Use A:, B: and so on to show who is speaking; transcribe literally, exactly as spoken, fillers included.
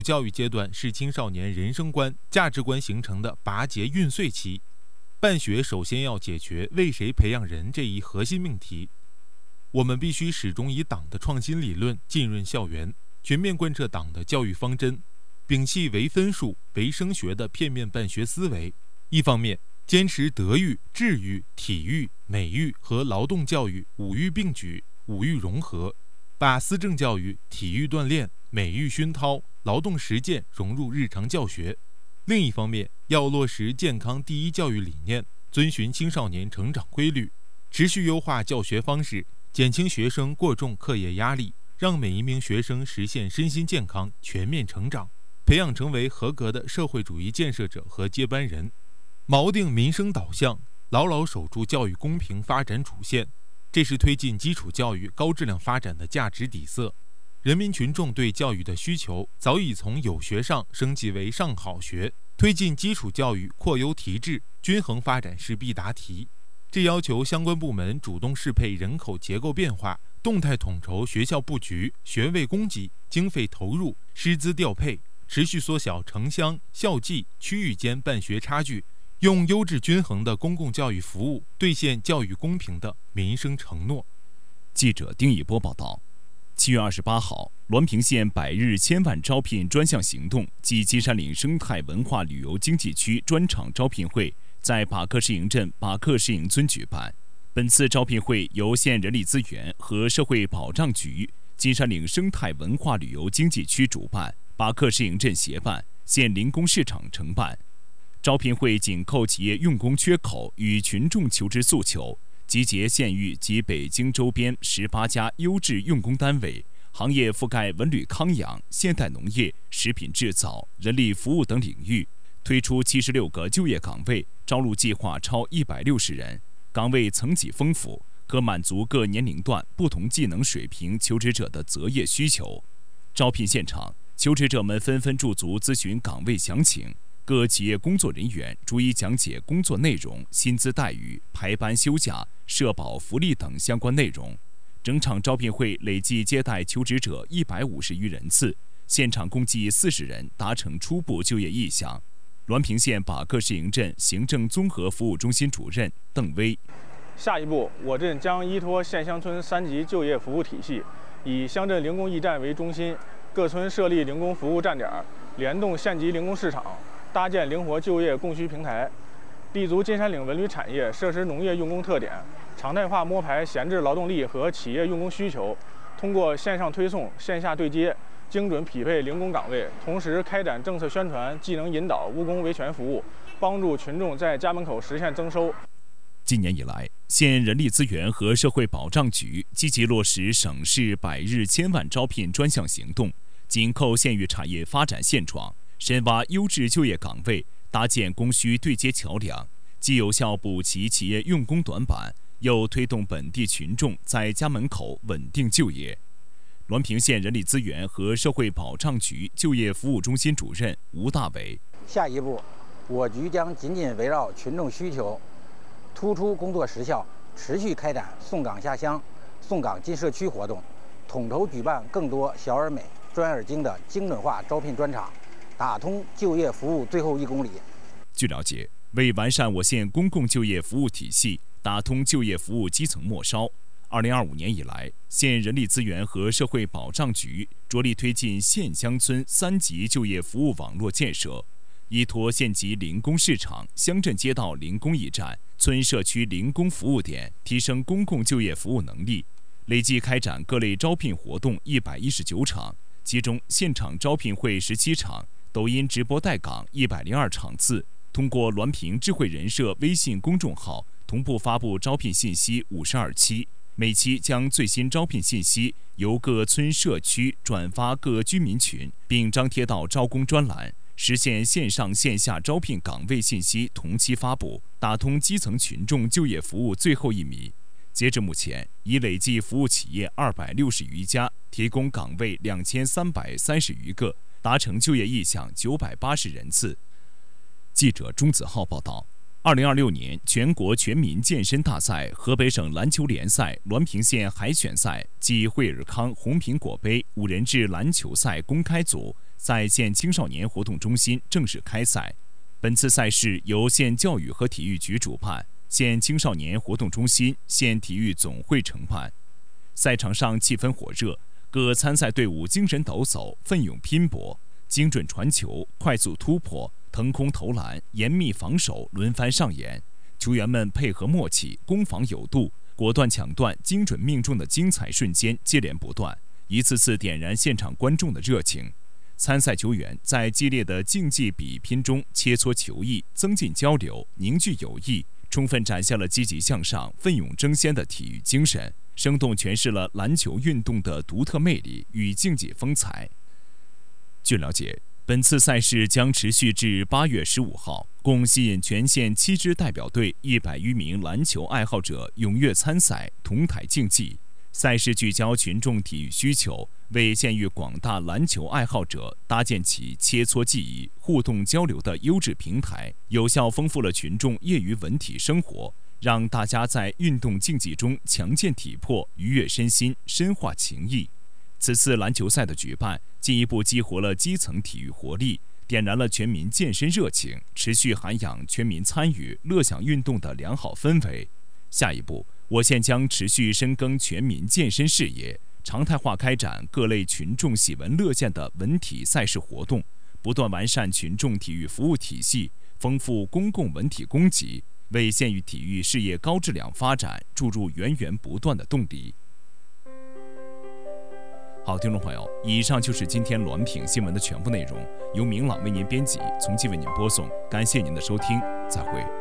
A: 教育阶段是青少年人生观、价值观形成的拔节运穗期。办学首先要解决为谁培养人这一核心命题。我们必须始终以党的创新理论浸润校园，全面贯彻党的教育方针，摒弃唯分数、唯升学的片面办学思维。一方面，坚持德育、智育、体育、美育和劳动教育五育并举、五育融合，把思政教育、体育锻炼、美育熏陶、劳动实践融入日常教学。另一方面，要落实健康第一教育理念，遵循青少年成长规律，持续优化教学方式，减轻学生过重课业压力，让每一名学生实现身心健康、全面成长，培养成为合格的社会主义建设者和接班人。锚定民生导向，牢牢守住教育公平发展主线，这是推进基础教育高质量发展的价值底色。人民群众对教育的需求早已从有学上升级为上好学，推进基础教育扩优提质、均衡发展是必答题。这要求相关部门主动适配人口结构变化，动态统筹学校布局、学位供给、经费投入、师资调配，持续缩小城乡、校际、区域间办学差距，用优质均衡的公共教育服务兑现教育公平的民生承诺。
B: 记者丁一波报道。七月二十八号，滦平县百日千万招聘专项行动暨金山岭生态文化旅游经济区专场招聘会在把克市营镇把克市营村举办。本次招聘会由县人力资源和社会保障局、金山岭生态文化旅游经济区主办，把克市营镇协办，县零工市场承办。招聘会紧扣企业用工缺口与群众求职诉求，集结县域及北京周边十八家优质用工单位，行业覆盖文旅康养、现代农业、食品制造、人力服务等领域，推出七十六个就业岗位，招录计划超一百六十人，岗位层级丰富，可满足各年龄段、不同技能水平求职者的择业需求。招聘现场，求职者们纷纷驻足咨询岗位详情。各企业工作人员逐一讲解工作内容、薪资待遇、排班休假、社保福利等相关内容。整场招聘会累计接待求职者一百五十余人次，现场共计四十人达成初步就业意向。滦平县把克市营镇行政综合服务中心主任邓威：
C: 下一步，我镇将依托县乡村三级就业服务体系，以乡镇零工驿站为中心，各村设立零工服务站点，联动县级零工市场，搭建灵活就业供需平台，立足金山岭文旅产业设施农业用工特点，常态化摸排闲置劳动力和企业用工需求，通过线上推送、线下对接，精准匹配零工岗位，同时开展政策宣传、技能引导、务工维权服务，帮助群众在家门口实现增收。
B: 今年以来，县人力资源和社会保障局积极落实省市百日千万招聘专项行动，紧扣县域产业发展现状，深挖优质就业岗位，搭建供需对接桥梁，既有效补齐企业用工短板，又推动本地群众在家门口稳定就业。滦平县人力资源和社会保障局就业服务中心主任吴大伟：
D: 下一步，我局将紧紧围绕群众需求，突出工作实效，持续开展送岗下乡、送岗进社区活动，统筹举办更多小而美、专而精的精准化招聘专场，打通就业服务最后一公里。
B: 据了解，为完善我县公共就业服务体系，打通就业服务基层末梢，二零二五年以来，县人力资源和社会保障局着力推进县乡村三级就业服务网络建设，依托县级零工市场、乡镇街道零工驿站、村社区零工服务点，提升公共就业服务能力。累计开展各类招聘活动一百一十九场，其中现场招聘会十七场，抖音直播带岗一百零二场次，通过滦平智慧人社微信公众号同步发布招聘信息五十二期，每期将最新招聘信息由各村社区转发各居民群，并张贴到招工专栏，实现线上线下招聘岗位信息同期发布，打通基层群众就业服务最后一米。截至目前，已累计服务企业二百六十余家，提供岗位两千三百三十余个，达成就业意向九百八十人次。记者钟子浩报道。二零二六年全国全民健身大赛河北省篮球联赛滦平县海选赛暨惠尔康红苹果杯五人制篮球赛公开组在县青少年活动中心正式开赛。本次赛事由县教育和体育局主办，县青少年活动中心、县体育总会承办。赛场上气氛火热，各参赛队伍精神抖擞，奋勇拼搏，精准传球、快速突破、腾空投篮、严密防守轮番上演，球员们配合默契，攻防有度，果断抢断、精准命中的精彩瞬间接连不断，一次次点燃现场观众的热情。参赛球员在激烈的竞技比拼中切磋球艺，增进交流，凝聚友谊，充分展现了积极向上、奋勇争先的体育精神，生动诠释了篮球运动的独特魅力与竞技风采。据了解，本次赛事将持续至八月十五号，共吸引全县七支代表队一百余名篮球爱好者踊跃参赛，同台竞技。赛事聚焦群众体育需求，为县域广大篮球爱好者搭建起切磋技艺、互动交流的优质平台，有效丰富了群众业余文体生活，让大家在运动竞技中强健体魄、愉悦身心、深化情谊。此次篮球赛的举办，进一步激活了基层体育活力，点燃了全民健身热情，持续涵养全民参与、乐享运动的良好氛围。下一步，我县将持续深耕全民健身事业，常态化开展各类群众喜闻乐见的文体赛事活动，不断完善群众体育服务体系，丰富公共文体供给，为县域体育事业高质量发展注入源源不断的动力。好，听众朋友，以上就是今天滦平新闻的全部内容，由明朗为您编辑，从期为您播送，感谢您的收听，再会。